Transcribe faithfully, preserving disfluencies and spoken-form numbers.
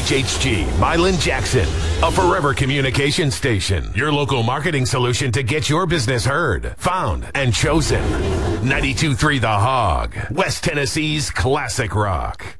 H H G, Milan Jackson, a forever communication station. Your local marketing solution to get your business heard, found, and chosen. ninety-two point three The Hog, West Tennessee's classic rock.